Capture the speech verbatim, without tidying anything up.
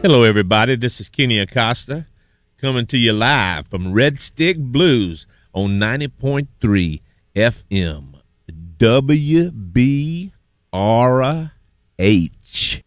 Hello, everybody. This is Kenny Acosta coming to you live from Red Stick Blues on ninety point three F M W B R H.